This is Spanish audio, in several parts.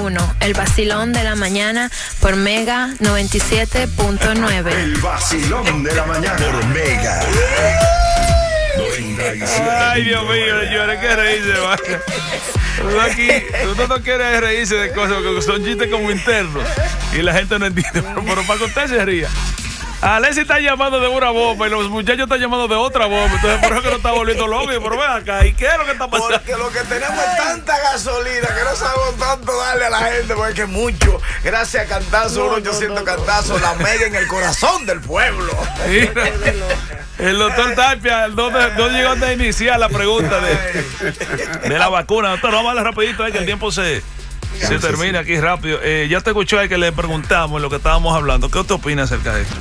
1, el vacilón de la mañana por Mega 97.9. El vacilón de la mañana por Mega 97. Ay, Dios mío, señores, qué reírse, vaya. Uno no quiere reírse de cosas porque son chistes como internos y la gente no entiende, pero para que usted se ría. Alexis está llamando de una bomba y los muchachos están llamando de otra bomba. Entonces por eso que no está volviendo loco. Pero ven acá, ¿y qué es lo que está pasando? Porque lo que tenemos es tanta gasolina que no sabemos tanto darle a la gente, porque es que mucho. Gracias a Cantazo, 1-800 Cantazo, la Mega en el corazón del pueblo. El doctor Tapia, ¿dónde llegó a iniciar la pregunta de la vacuna? Doctor, vamos a darle rapidito, que el tiempo se termina aquí rápido. Ya te escuchó que le preguntamos lo que estábamos hablando. ¿Qué usted opina acerca de esto?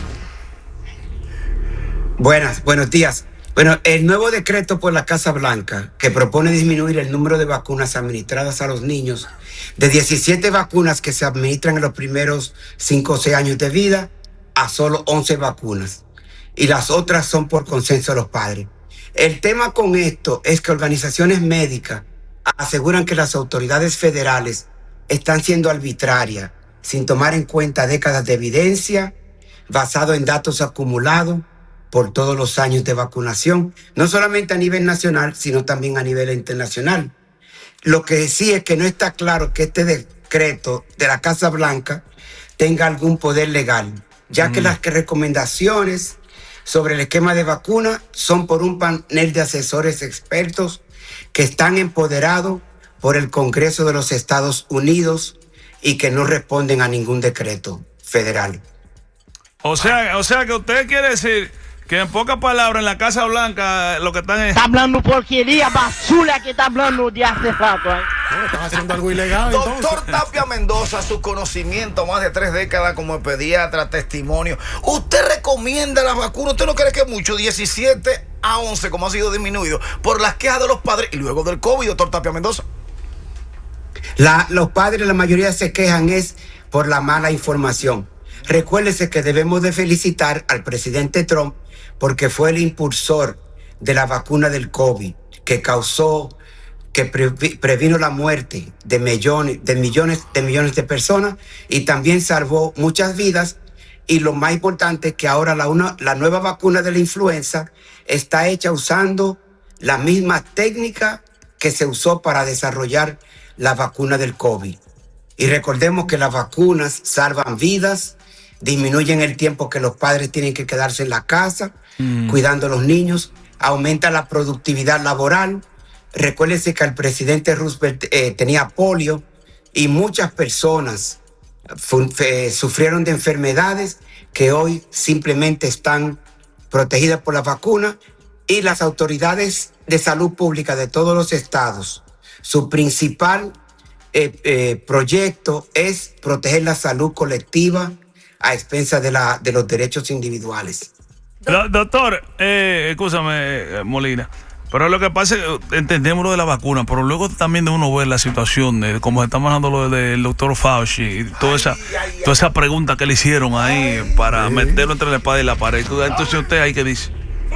Buenos días. Bueno, el nuevo decreto por la Casa Blanca que propone disminuir el número de vacunas administradas a los niños de 17 vacunas que se administran en los primeros 5 o 6 años de vida a solo 11 vacunas. Y las otras son por consenso de los padres. El tema con esto es que organizaciones médicas aseguran que las autoridades federales están siendo arbitrarias, sin tomar en cuenta décadas de evidencia, basado en datos acumulados por todos los años de vacunación, no solamente a nivel nacional, sino también a nivel internacional. Lo que sí es que no está claro que este decreto de la Casa Blanca tenga algún poder legal, ya que las recomendaciones sobre el esquema de vacuna son por un panel de asesores expertos que están empoderados por el Congreso de los Estados Unidos y que no responden a ningún decreto federal. O sea que usted quiere decir que en pocas palabras en la Casa Blanca lo que están es... Está hablando porquería, basura que está hablando de hace rato. Están haciendo algo ilegal. Doctor Tapia Mendoza, su conocimiento, más de 3 décadas como pediatra, testimonio. ¿Usted recomienda las vacunas? ¿Usted no cree que mucho? 17 a 11, como ha sido disminuido por las quejas de los padres y luego del COVID, doctor Tapia Mendoza. Los padres, la mayoría se quejan es por la mala información. Recuérdese que debemos de felicitar al presidente Trump porque fue el impulsor de la vacuna del COVID, que previno la muerte de millones de personas y también salvó muchas vidas. Y lo más importante es que ahora la nueva vacuna de la influenza está hecha usando la misma técnica que se usó para desarrollar la vacuna del COVID. Y recordemos que las vacunas salvan vidas, disminuyen el tiempo que los padres tienen que quedarse en la casa cuidando a los niños, aumenta la productividad laboral. Recuérdense que el presidente Roosevelt tenía polio y muchas personas sufrieron de enfermedades que hoy simplemente están protegidas por la vacuna, y las autoridades de salud pública de todos los estados, su principal proyecto es proteger la salud colectiva a expensas de los derechos individuales. Doctor, escúchame, Molina, pero lo que pasa es que entendemos lo de la vacuna, pero luego también de uno ver la situación, como se está manejando lo del doctor Fauci y toda esa pregunta que le hicieron ahí para meterlo entre la espada y la pared. Entonces usted ahí, ¿qué dice?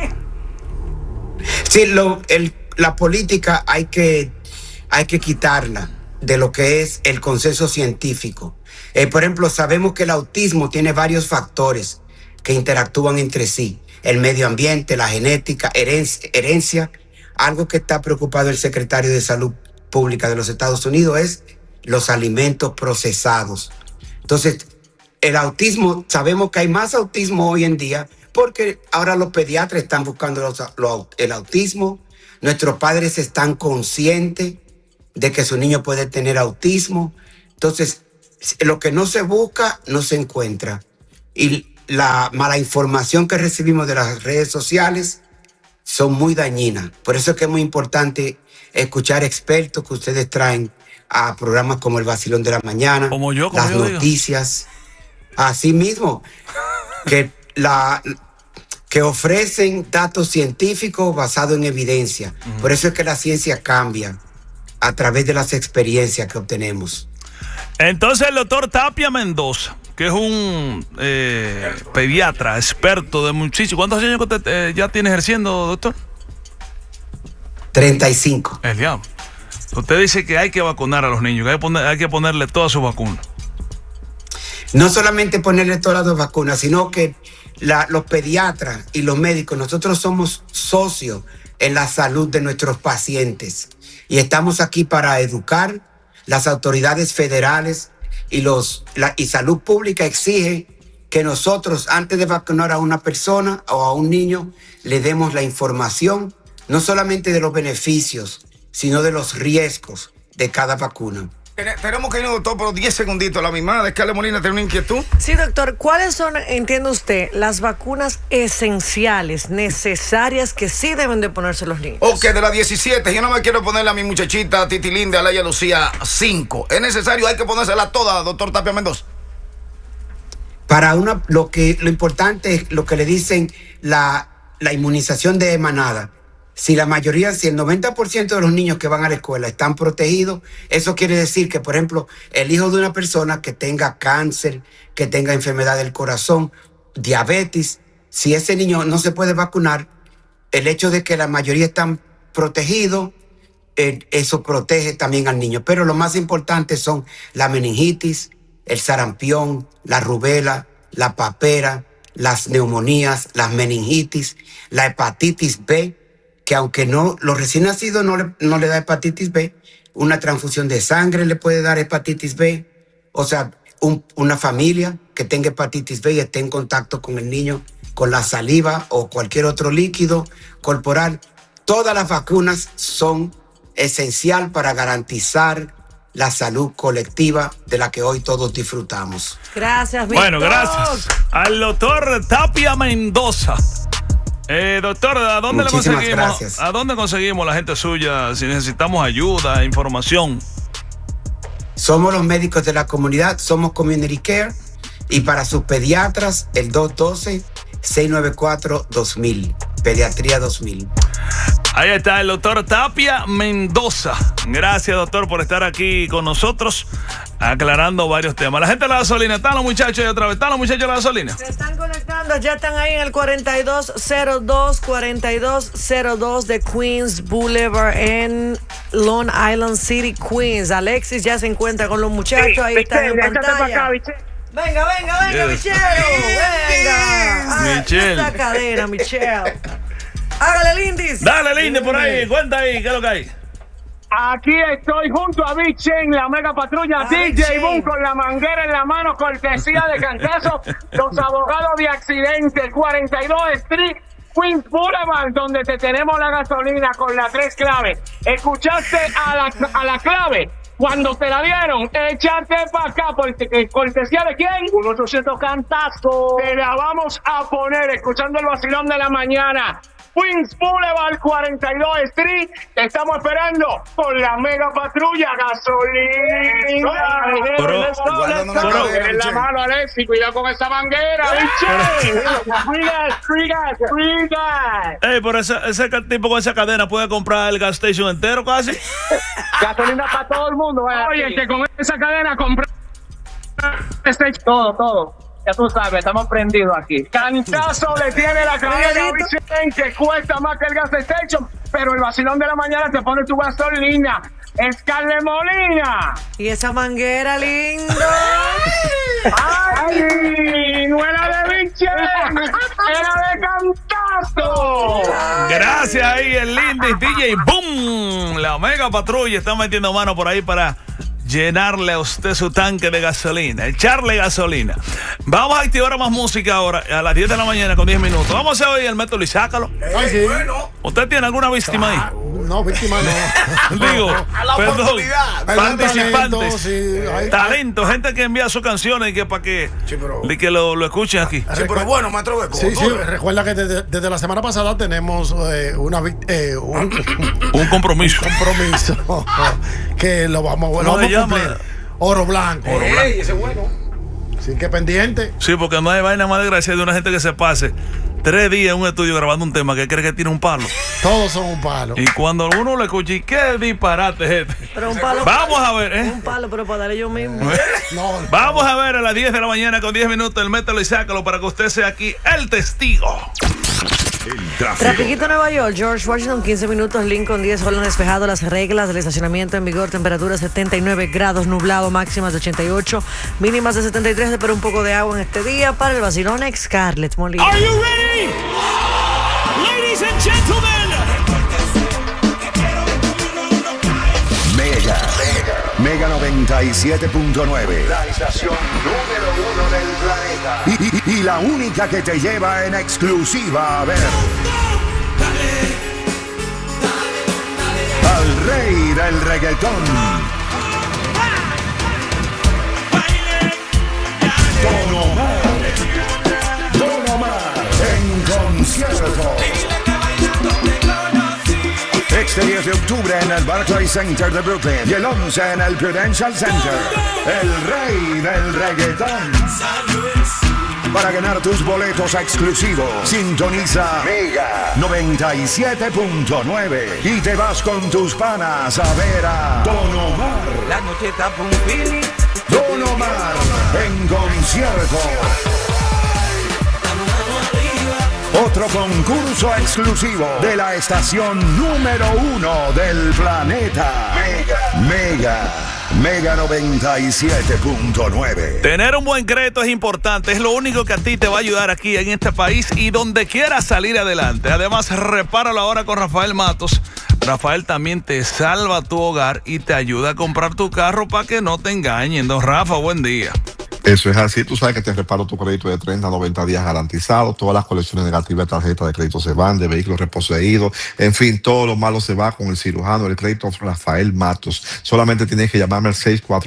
Sí, la política hay que quitarla de lo que es el consenso científico. Por ejemplo, sabemos que el autismo tiene varios factores que interactúan entre sí: el medio ambiente, la genética, herencia. Algo que está preocupado el secretario de Salud Pública de los Estados Unidos es los alimentos procesados. Entonces, el autismo, sabemos que hay más autismo hoy en día porque ahora los pediatras están buscando el autismo. Nuestros padres están conscientes de que su niño puede tener autismo. Entonces, lo que no se busca, no se encuentra. Y la mala información que recibimos de las redes sociales son muy dañinas. Por eso es que es muy importante escuchar expertos que ustedes traen a programas como El Vacilón de la Mañana, las noticias, así mismo, que ofrecen datos científicos basados en evidencia. Por eso es que la ciencia cambia a través de las experiencias que obtenemos. Entonces el doctor Tapia Mendoza, que es un pediatra, experto de muchísimo. ¿Cuántos años que usted ya tiene ejerciendo, doctor? 35. El diablo. Usted dice que hay que vacunar a los niños, que hay que ponerle todas sus vacunas. No solamente ponerle todas las vacunas, sino que los pediatras y los médicos, nosotros somos socios en la salud de nuestros pacientes y estamos aquí para educar. Las autoridades federales y salud pública exigen que nosotros, antes de vacunar a una persona o a un niño, le demos la información, no solamente de los beneficios, sino de los riesgos de cada vacuna. Tenemos que ir, doctor, por 10 segunditos. La misma de Scarlett Molina tiene una inquietud. Sí, doctor. ¿Cuáles son, entiende usted, las vacunas esenciales, necesarias, que sí deben de ponerse los niños? Ok, de las 17, yo no me quiero ponerle a mi muchachita Titi Linda, a Leia Lucía 5. ¿Es necesario? Hay que ponérsela toda, doctor Tapia Mendoza. Para lo importante es lo que le dicen la inmunización de manada. Si el 90% de los niños que van a la escuela están protegidos, eso quiere decir que, por ejemplo, el hijo de una persona que tenga cáncer, que tenga enfermedad del corazón, diabetes, si ese niño no se puede vacunar, el hecho de que la mayoría están protegidos, eso protege también al niño. Pero lo más importante son la meningitis, el sarampión, la rubela, la papera, las neumonías, las meningitis, la hepatitis B, que aunque los recién nacidos no le da hepatitis B, una transfusión de sangre le puede dar hepatitis B. O sea, una familia que tenga hepatitis B y esté en contacto con el niño, con la saliva o cualquier otro líquido corporal. Todas las vacunas son esencial para garantizar la salud colectiva de la que hoy todos disfrutamos. Gracias, Víctor. Bueno, gracias al doctor Tapia Mendoza. Doctor, ¿a dónde Muchísimas le conseguimos? gracias. ¿A dónde conseguimos la gente suya si necesitamos ayuda, información? Somos los médicos de la comunidad, somos Community Care, y para sus pediatras, el 212-694-2000, Pediatría 2000. Ahí está el doctor Tapia Mendoza. Gracias, doctor, por estar aquí con nosotros, aclarando varios temas. La gente de la gasolina, ¿están los muchachos ahí otra vez? ¿Están los muchachos de la gasolina? Se están conectando, ya están ahí en el 4202 de Queens Boulevard en Long Island City, Queens. Alexis ya se encuentra con los muchachos, ahí están en pantalla. Venga, Yes. Michelle, venga. Michelle. Esta cadena, Michelle. Hágale, Lindis. Dale, Lindy, por ahí, cuenta ahí, ¿qué es lo que hay? Aquí estoy junto a Big Chen, la mega patrulla, DJ Boom con la manguera en la mano, cortesía de Cantazo, los abogados de accidentes, 42 Street, Queens Boulevard, donde te tenemos la gasolina con las 3 claves. ¿Escuchaste a la clave? Cuando te la dieron, échate para acá, porque cortesía de quién? 1-800 Cantazo. Te la vamos a poner, escuchando el vacilón de la mañana. Queens Boulevard, 42 Street. Te estamos esperando con la mega patrulla gasolina. En la mano, Alexis. Cuidado con esa manguera, bicho. Free gas. Pero ese tipo con esa cadena puede comprar el gas station entero casi. Gasolina para todo el mundo. Oye, que con esa cadena compré todo. Ya tú sabes, estamos prendidos aquí. Cantazo le tiene la cadena que cuesta más que el gas station, pero el vacilón de la mañana te pone tu gasolina. Scarlett Molina. Y esa manguera, lindo. ¡Ay! No era de Biche, era de Cantazo. Gracias ahí, el Lindis, DJ Boom. La mega patrulla está metiendo mano por ahí para llenarle a usted su tanque de gasolina, echarle gasolina. Vamos a activar más música ahora a las 10 de la mañana con 10 minutos. Vamos a oír el método y sácalo. Ay, sí. ¿Usted tiene alguna víctima ahí? No, víctima no. Digo, A la perdón, oportunidad. participantes. Sí, Talento, gente que envía sus canciones y que para que, que lo escuchen aquí. Sí, pero bueno, maestro Beco. Sí, recuerda que desde la semana pasada tenemos un compromiso. compromiso que lo vamos a cumplir. Oro Blanco. Ey, ese es bueno. Así que pendiente. Sí, porque no hay vaina más desgraciada de una gente que se pase 3 días en un estudio grabando un tema que cree que tiene un palo. Todos son un palo. Y cuando uno lo escucha, ¿y qué disparate es este? Pero un palo. Vamos a ver, Un palo, pero para darle yo mismo. No, Vamos a ver a las 10 de la mañana con 10 minutos el mételo y sácalo para que usted sea aquí el testigo. Trafiquito Nueva York, George Washington, 15 minutos, Lincoln 10, Holland despejado, las reglas del estacionamiento en vigor, temperatura 79 grados, nublado, máximas de 88, mínimas de 73, de pero un poco de agua en este día para el vacilón Scarlett Molina. Are you ready? Ladies and gentlemen. Mega 97.9. La estación número 1 del planeta. Y la única que te lleva en exclusiva a ver al rey del reggaetón. Don Omar en concierto. Este 10 de octubre en el Barclays Center de Brooklyn y el 11 en el Prudential Center. El rey del reggaetón. Para ganar tus boletos exclusivos, sintoniza Mega 97.9 y te vas con tus panas a ver a Don Omar. La noche está por un fin. Don Omar en concierto. Otro concurso exclusivo de la estación número 1 del planeta. Mega 97.9. Tener un buen crédito es importante, es lo único que a ti te va a ayudar aquí en este país y donde quieras salir adelante. Además, repáralo ahora con Rafael Matos. Rafael también te salva tu hogar y te ayuda a comprar tu carro para que no te engañen. Don Rafa, buen día. Eso es así, tú sabes que te reparo tu crédito de 30 a 90 días garantizado, todas las colecciones negativas de tarjeta de crédito se van, de vehículos reposeídos, en fin, todo lo malo se va con el cirujano del crédito Rafael Matos. Solamente tienes que llamarme al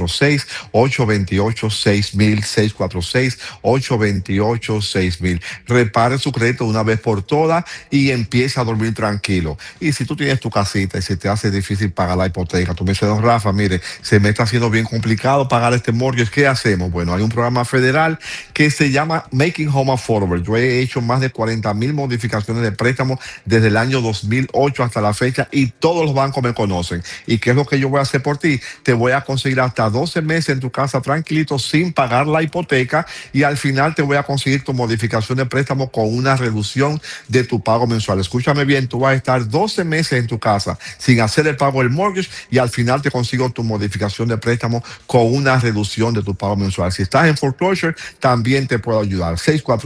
646-828-6000, 646-828-6000. Repare su crédito una vez por todas y empieza a dormir tranquilo. Y si tú tienes tu casita y se te hace difícil pagar la hipoteca, tú me dices, don Rafa, mire, se me está haciendo bien complicado pagar este mortgage, ¿qué hacemos? Bueno, hay un programa federal que se llama Making Home Affordable. Yo he hecho más de 40,000 modificaciones de préstamos desde el año 2008 hasta la fecha y todos los bancos me conocen. ¿Y qué es lo que yo voy a hacer por ti? Te voy a conseguir hasta 12 meses en tu casa tranquilito sin pagar la hipoteca y al final te voy a conseguir tu modificación de préstamo con una reducción de tu pago mensual. Escúchame bien, tú vas a estar 12 meses en tu casa sin hacer el pago del mortgage y al final te consigo tu modificación de préstamo con una reducción de tu pago mensual. Si estás en foreclosure, también te puedo ayudar.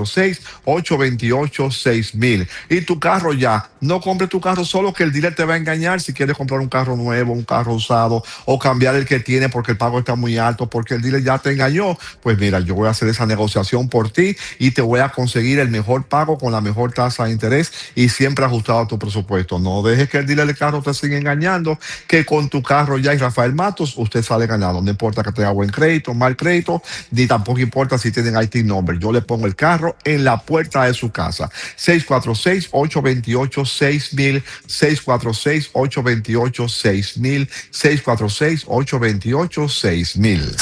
646-828-6000. Y tu carro ya, no compres tu carro solo que el dealer te va a engañar si quieres comprar un carro nuevo, un carro usado o cambiar el que tiene porque el pago está muy alto, porque el dealer ya te engañó. Pues mira, yo voy a hacer esa negociación por ti y te voy a conseguir el mejor pago con la mejor tasa de interés y siempre ajustado a tu presupuesto. No dejes que el dealer del carro te siga engañando, que con tu carro ya y Rafael Matos usted sale ganando. No importa que tenga buen crédito, mal crédito, ni tampoco importa si tienen IT number. Yo le pongo el carro en la puerta de su casa. 646-828-6000, 646-828-6000, 646-828-6000.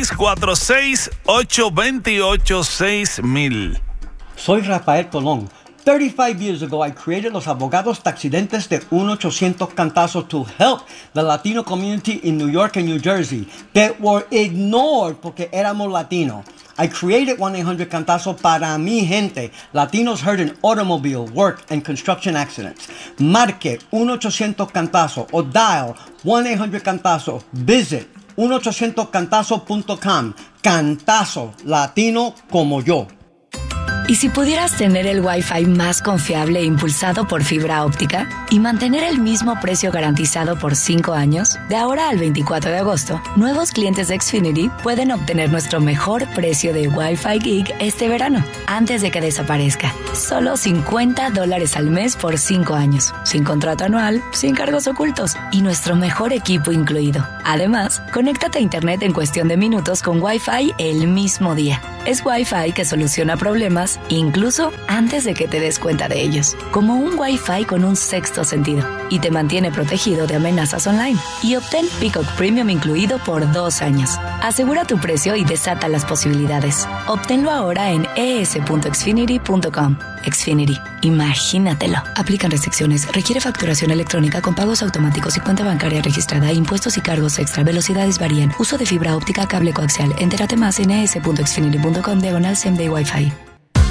646-828-6000. Soy Rafael Colón. 35 years ago, I created los abogados taxidentes de 1-800-CANTAZO to help the Latino community in New York and New Jersey that were ignored porque éramos latinos. I created 1-800-CANTAZO para mi gente, latinos hurt in automobile, work, and construction accidents. Marque 1-800-CANTAZO o dial 1-800-CANTAZO. Visit 1-800-CANTAZO.com. Cantazo, latino como yo. ¿Y si pudieras tener el Wi-Fi más confiable e impulsado por fibra óptica y mantener el mismo precio garantizado por 5 años? De ahora al 24 de agosto, nuevos clientes de Xfinity pueden obtener nuestro mejor precio de Wi-Fi Gig este verano, antes de que desaparezca. Solo $50 al mes por 5 años, sin contrato anual, sin cargos ocultos y nuestro mejor equipo incluido. Además, conéctate a Internet en cuestión de minutos con Wi-Fi el mismo día. Es Wi-Fi que soluciona problemas incluso antes de que te des cuenta de ellos, como un Wi-Fi con un sexto sentido, y te mantiene protegido de amenazas online. Y obtén Peacock Premium incluido por 2 años. Asegura tu precio y desata las posibilidades. Obténlo ahora en es.xfinity.com. Xfinity, imagínatelo. Aplican restricciones. Requiere facturación electrónica con pagos automáticos y cuenta bancaria registrada. Impuestos y cargos extra. Velocidades varían. Uso de fibra óptica, cable coaxial. Entérate más en es.xfinity.com/same day Wi-Fi.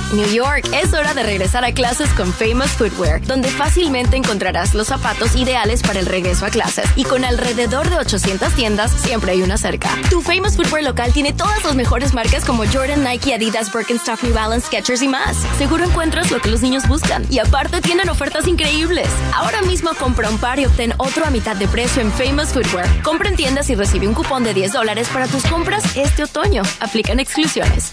New York, es hora de regresar a clases con Famous Footwear, donde fácilmente encontrarás los zapatos ideales para el regreso a clases. Y con alrededor de 800 tiendas, siempre hay una cerca. Tu Famous Footwear local tiene todas las mejores marcas como Jordan, Nike, Adidas, Birkenstock, New Balance, Skechers y más. Seguro encuentras lo que los niños buscan. Y aparte tienen ofertas increíbles. Ahora mismo compra un par y obtén otro a mitad de precio en Famous Footwear. Compra en tiendas y recibe un cupón de $10 para tus compras este otoño. Aplican exclusiones.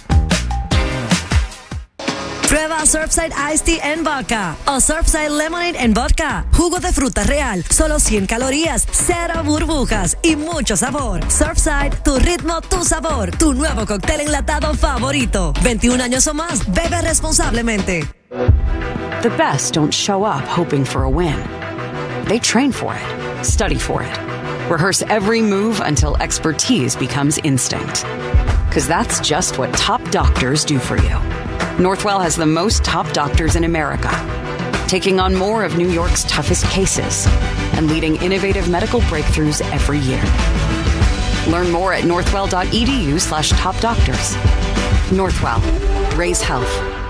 Prueba Surfside Iced Tea en vodka o Surfside Lemonade en vodka. Jugo de fruta real, solo 100 calorías, 0 burbujas y mucho sabor. Surfside, tu ritmo, tu sabor, tu nuevo cóctel enlatado favorito. 21 años o más, bebe responsablemente. The best don't show up hoping for a win. They train for it, study for it, rehearse every move until expertise becomes instinct. Because that's just what top doctors do for you. Northwell has the most top doctors in America, taking on more of New York's toughest cases and leading innovative medical breakthroughs every year. Learn more at northwell.edu/topdoctors. Northwell, raise health.